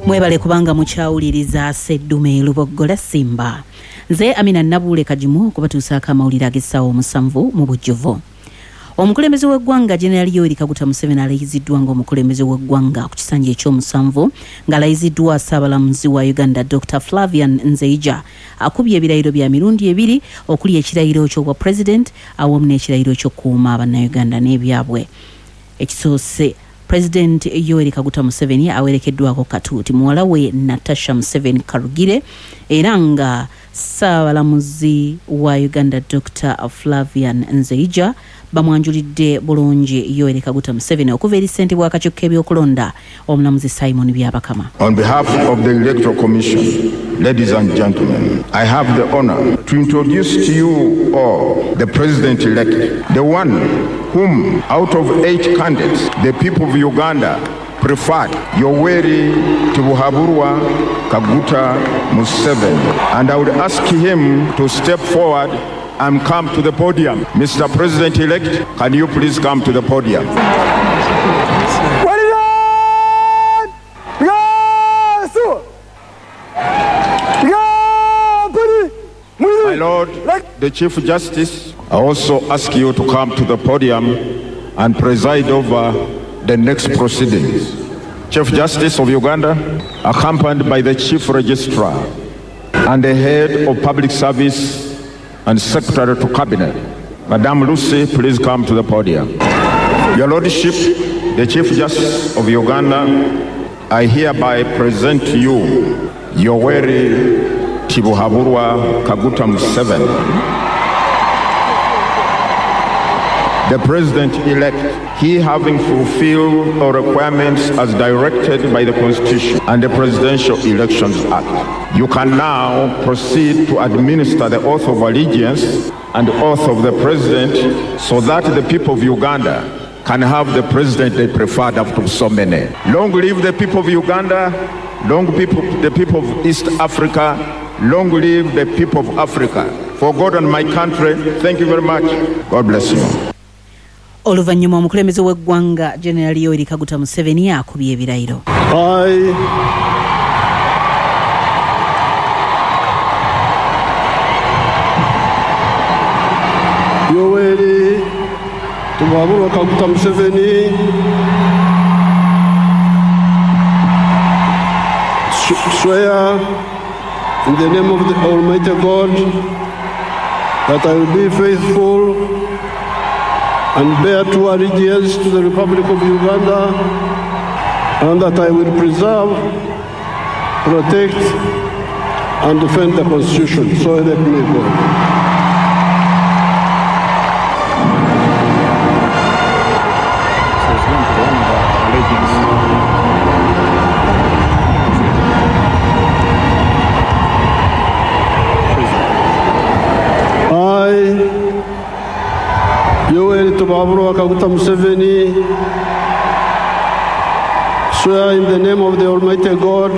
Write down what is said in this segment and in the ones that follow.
Mwebale kubanga mukyawuliriza Sseddume Luboggola Simba. Nze Amina Nabule Kajimu kubatuusaako amawulire ag'essaawa omusanvu mu bujjuvu. Omukulembeze w'eggwanga Jenerali Yoweri Kaguta Museveni alayiziddwa ng'omukulembeze w'eggwanga ku kisanja eky'omusanvu ng'alayiziddwa Ssaabalamuzi wa Uganda Dr. Flavian Nzeija akubye ebirayiro bya mirundi ebiri okuli ekirayiro ky'obwa President awamu n'ekirayiro ky'okukuuma Bannayuganda n'ebyabwe. Ekisoose President Yoweri Kaguta Museveni awerekeddwako Katuuti muwala we Natasha Museveni Karugire era nga Ssaabalamuzi wa Uganda Dr. Flavian Nzeija bamwanjulidde bulungi Yoweri Kaguta Museveni okuva eri ssentebe w'akakiiko k'ebyokulonda omulamuzi Simon Byabakama. On behalf of the Electoral Commission, ladies and gentlemen, I have the honor to introduce to you all the President-elect, the one whom out of 8 candidates the people of Uganda preferred, Yoweri Tibuhaburwa Kaguta Museveni. And I would ask him to step forward and come to the podium. Mr. President-elect, can you please come to the podium? My Lord, the Chief Justice, I also ask you to come to the podium and preside over the next proceedings. Chief Justice of Uganda, accompanied by the Chief Registrar and the Head of Public Service and Secretary to Cabinet, Madame Lucy, please come to the podium. Your Lordship, the Chief Justice of Uganda, I hereby present to you Yoweri Tibuhaburwa Kaguta Museveni, the President-elect, he having fulfilled all requirements as directed by the Constitution and the Presidential Elections Act. You can now proceed to administer the oath of allegiance and the oath of the President so that the people of Uganda can have the President they preferred after so many. Long live the people of Uganda, long the people of East Africa, long live the people of Africa. For God and my country, thank you very much. God bless you. Oluvannyuma omukulembeze w'eggwanga Jenerali Yoweri Kaguta Museveni akubye ebirayiro. Yoweri Tibuhaburwa Kaguta Museveni swear in the name of the Almighty God that I will be faithful and bear true allegiance to the Republic of Uganda, and that I will preserve, protect, and defend the Constitution. So help me God. Yoweri Tibuhaburwa Kaguta Museveni swear in the name of the Almighty God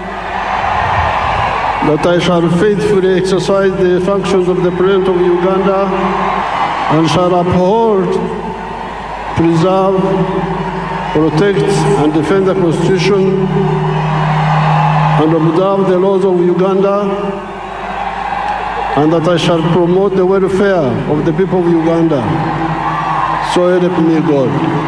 that I shall faithfully exercise the functions of the President of Uganda and shall uphold, preserve, protect, and defend the Constitution and observe the laws of Uganda, and that I shall promote the welfare of the people of Uganda. So help me God.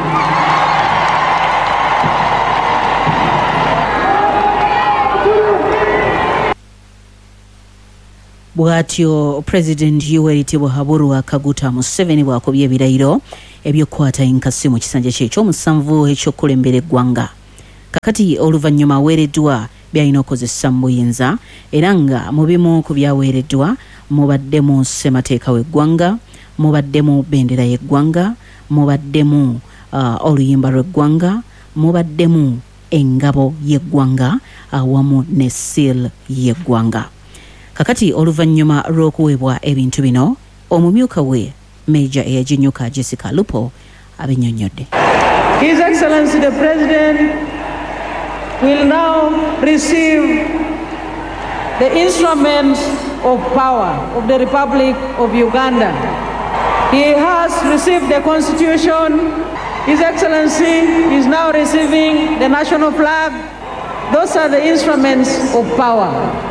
Bw'atyo President Yoweri Tibuhaburwa Kaguta Museveni bw'akubye ebirayiro eby'okukwata enkasi mu kisanja kye eky'omusanvu eky'okulembera eggwanga. Kakati oluvannyuma aweereddwa byalina okukozesa mu buyinza era nga mu bimu ku byaweereddwa mubaddemu ssemateeka w'eggwanga, mubaddemu bendera y'eggwanga, mubaddemu oluyimba lw'eggwanga, mubaddemu engabo y'eggwanga awamu ne seal y'eggwanga. Kakati oluvannyuma lw'okuweebwa ebintu bino omumyuka we Major Eyajinyuka Jessica Lupo abennyonnyodde. His Excellency the President will now receive the instruments of power of the Republic of Uganda. He has received the Constitution. His Excellency is now receiving the national flag, Those are the instruments of power.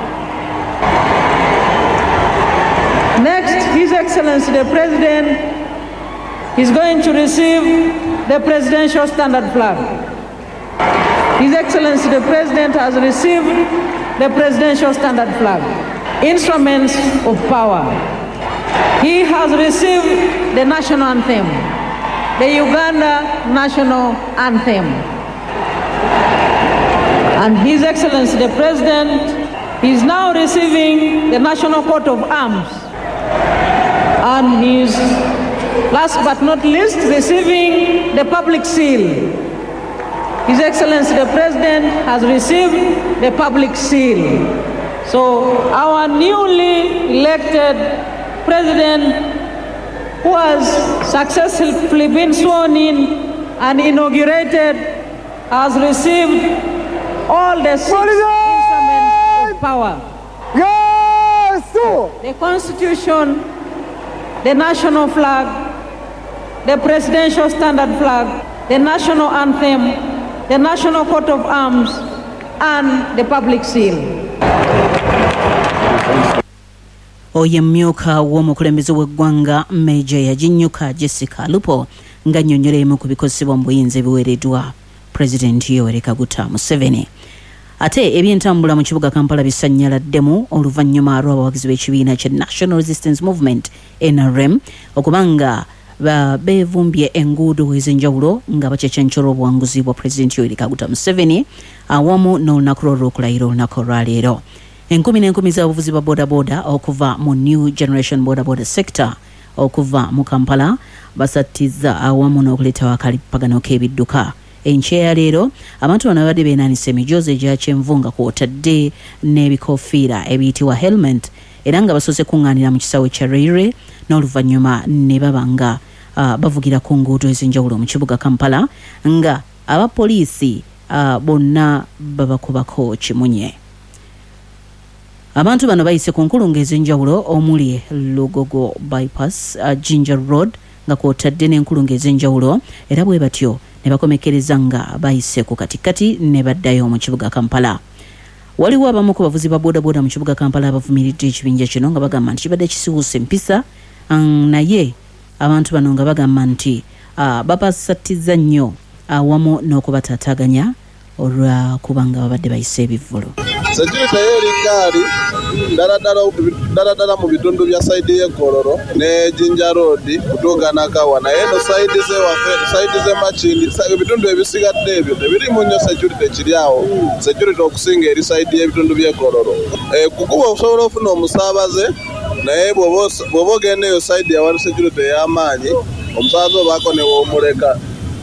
Next, His Excellency the President is going to receive the Presidential Standard Flag. His Excellency the President has received the Presidential Standard Flag. Instruments of power. He has received the national anthem, the Uganda national anthem. And His Excellency the President is now receiving the National Coat of Arms. And he is, last but not least, receiving the public seal. His Excellency the President has received the public seal. So our newly elected President, who has successfully been sworn in and inaugurated, has received all the 6 instruments of power. The Constitution, the national flag, the Presidential Standard Flag, the national anthem, the National Coat of Arms, and the public seal. Oye mmyuka w'omukulembeze w'eggwanga Major Yajinyuka Jessica Lupo ng'annyonnyola emu ku bikozesebwa mu buyinza ebiweereddwa Pulezidenti Yoweri Kaguta Museveni. Ate ebyentambula mu kibuga Kampala bisanyaladdemu oluvannyuma lw'abawagizi b'ekibiina kya National Resistance Movement NRM okubanga beevumbye enguudo ez'enjawulo nga bakyecencola obuwanguzi bwa Pulezidenti Yoweri Kaguta Museveni awamu n'olunaku lw'olwokulayira olunaku olwaleero. Enkumi n'enkumi z'abavuzi ba bodaboda okuva mu New Generation bodaboda sector okuva mu Kampala basattiza awamu n'okuleetawo akalipagano k'ebidduka. Enkya leero abantu bano babadde beenaanisa emijoozi egya kyenvu nga kw'otadde n'ebikoofiira ebiyitibwa helmet era nga basoose kuŋŋaanira mu kisaawe kya Rayire n'oluvannyuma ne baba nga bavugira ku nguudo ez'enjawulo mu kibuga Kampala nga abapoliisi bonna babakubako kimunye. Abantu bano bayise ku nkulungo ez'enjawulo omuli Lugogo bypass, Ginger Road nga kw'otadde n'enkulungo ez'enjawulo era bwe batyo ne bakomekereza nga bayise ku katikati ne baddayo mu kibuga Kampala. Waliwo abamu ku bavuzi ba bodaboda mu kibuga Kampala abavumiridde ekibinja kino nga bagamba nti kibadde kisiwuusa empisa naye abantu bano nga bagamba nti babasattiza nnyo awamu n'okubataataganya olwakubanga babadde bayise ebivvulu. Security y'erikaali ddala mu bitundu bya saidi y'Ekololo ne Jinja Road kutuuka Kawa naye no saidi ze Makindi ebitundu ebisigadde ebyo tebirimu nnyo security kiri awo security okusinga eri saidi y'ebitundu by'Ekololo. Kukuba okusobola ofuna omusaabaze naye bw'oba ogendeyo saidi yawali security ey'amaanyi omusaabaze obaako ne woomuleka.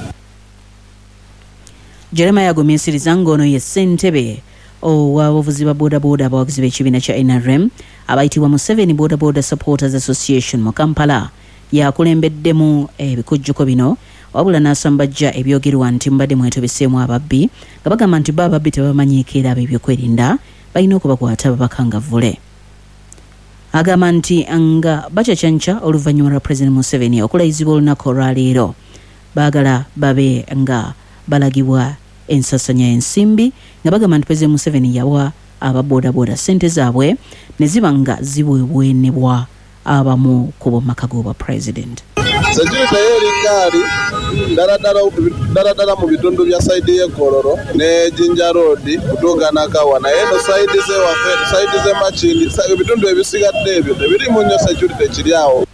Jeremiah Gomiesiriza ng'ono ye ssentebe owabavuzi ba bodaboda abawagizi b'ekibiina kya NRM abayitibwa Museveni Bodaboda Supporters Association mu Kampala yakulembeddemu ebikujjuko bino wabula n'asambajja ebyogerwa nti mbadde mwetobeseemu ababbi nga bagamba nti ababbi tebamanyiikira ab'ebyokwerinda balina okubakwata babakangavvule. Agamba nti nga bakyacanca oluvannyuma lwa Pulezidenti Museveni okulayizibwa olunaku olwaleero baagala babe nga balagibwa ensasanya ensimbi nga bagamba nti Pulezidenti Museveni yawa ababodaboda ssente zaabwe ne ziba nga ziweebwenebwa abamu ku b'omaka g'obwa Pulezidenti. Security y'erikaali ddala mu bitundu bya saidi y'Ekololo ne Jinja Road kutuuka Kawa naye no saidi ze Makindi ebitundu ebisigadde ebyo tebirimu nnyo security kiri awo.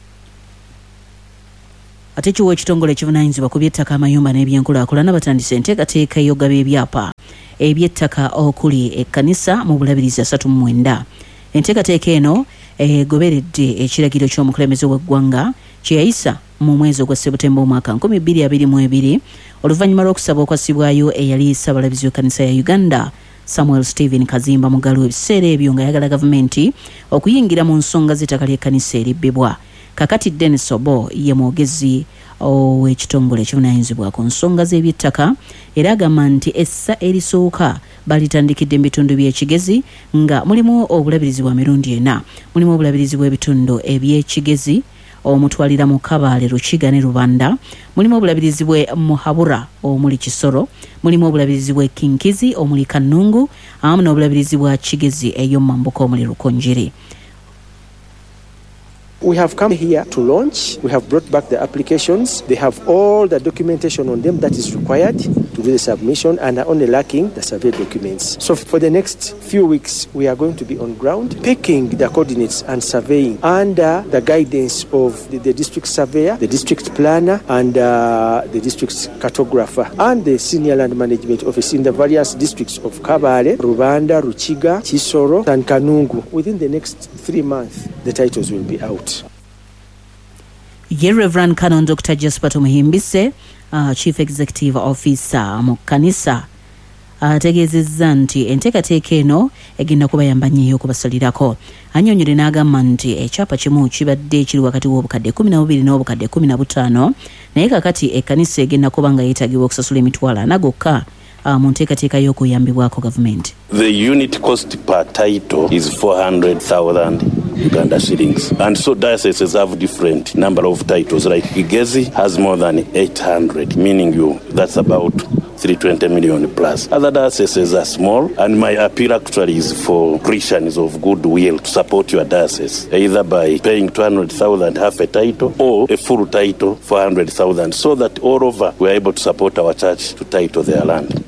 Ate kiwa ekitongole ekivunaanyizibwa ku by'ettaka amayumba n'ebyenkulaakulana batandise enteekateeka y'ogaba ebyapa eby'ettaka okuli ekkanisa mu Bulabirizi 39. Enteekateeka eno egoberedde ekiragiro ky'omukulembeze w'eggwanga kye yayisa mu mwezi ogwa Septemba omwaka 2022 oluvannyuma lw'okusaba okwasibwayo eyali Ssaabalabizi w'ekkanisa ya Uganda Samuel Stephen Kazimba Mugalu ebiseera ebyo nga yagala gavumenti okuyingira mu nsonga z'ettaka ly'ekkanisa eribbibwa. Kakati Dennis Obo ye mwogezi ow'ekitongole ekivunaanyizibwa ku nsonga z'eby'ettaka era agamba nti essa erisooka balitandikidde mu bitundu by'ekigezi nga mulimu obulabirizi bwa mirundi 4 mulimu obulabirizi bw'ebitundu eby'ekigezi omutwalira mu Kabale, Rukiga ne Rubanda, mulimu obulabirizi bwe Muhabura omuli Kisoro, mulimu obulabirizi bwe Kinkizi omuli Kanungu, awamu n'obulabirizi bwa Kigezi ey'Omambuka omuli Rukonjiri. We have come here to launch. We have brought back the applications. They have all the documentation on them that is required to do the submission and are only lacking the survey documents. So for the next few weeks, we are going to be on ground, picking the coordinates and surveying under the guidance of the district surveyor, the district planner, and the district cartographer, and the senior land management office in the various districts of Kabale, Rubanda, Rukiga, Kisoro, and Kanungu. Within the next 3 months, the titles will be out. Ye Reverend Canon Dr. Jasper Tumuhimbise, Chief Executive Officer mu Kanisa, ategeezezza nti enteekateeka eno egenda kubayamba nnyo okubasalirako. Annyonnyodde n'agamba nti ekyapa kimu kibadde kiri wakati w'obukadde 12 n'obukadde 15, naye kakati ekkanisa egenda kuba nga yeetagibwa okusasula emitwalo 4 gokka mu nteekateeka y'okuyambibwako gavumenti. The unit cost per title is 400,000 Uganda shillings. And so dioceses have different number of titles. Like Kigezi has more than 800, meaning that's about 320 million plus. Other dioceses are small, and my appeal actually is for Christians of goodwill to support your diocese, either by paying 200,000 half a title or a full title 400,000, so that all over we are able to support our church to title their land.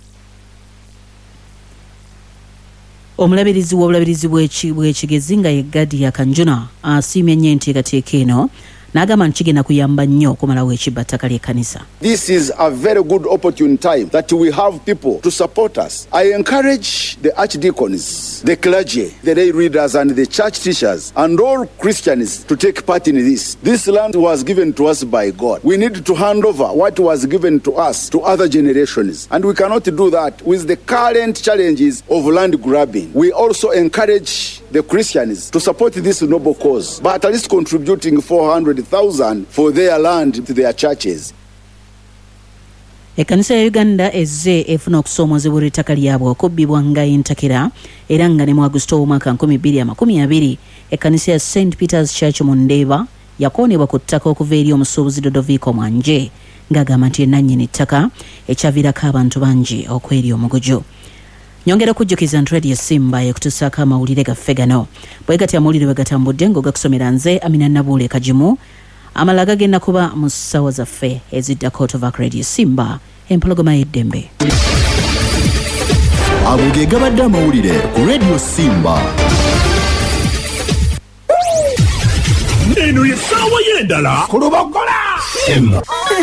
Omulabirizi w'obulabirizi bw'Ekigezi nga ye Gadia Kanjuna asiimye nnyo enteekateeka eno n'agamba nti kigenda kuyamba nnyo okumalawo ekibbattaka ly'ekkanisa. This is a very good opportune time that we have people to support us. I encourage the archdeacons, the clergy, the lay readers and the church teachers and all Christians to take part in this. This land was given to us by God. We need to hand over what was given to us to other generations, and we cannot do that with the current challenges of land grabbing. We also encourage the Christians to support this noble cause, but at least contributing 400,000 for their land to their churches. Ekkanisa ya Uganda ezze efuna okusoomozebwa ettaka lyabwe okubbibwa nga entakera era nga ne mu Agusto omwaka 2020 ekkanisa ya St. Peter's Church mu Ndeeba yakoonebwa ku ttaka okuva eri omusuubuzi Dodoviko Mwanje ng'agamba nti ennannyini ttaka ekyaviirako abantu bangi okwerya omugojo. Nyongera kujjukiza nti Radio Simba ekutusaako amawulire gaffe gano. Bwe gatya amawulire bwe gatambudde ng'ogakusomera nze Amina Nabuule Kajimu. Amala gagenda kuba mu ssaawa zaffe eziddako tova ku Radio Simba empologoma y'eddembe. Ago ge gabadde amawulire ku Radio Simba. Eno ye ssaawa y'endala ku Lubogola.